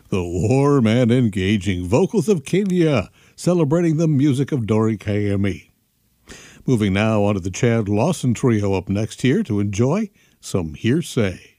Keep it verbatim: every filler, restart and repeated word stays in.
The warm and engaging vocals of Kenya, celebrating the music of Dori Kayemi. Moving now on to the Chad Lawson Trio up next here to enjoy some Hearsay.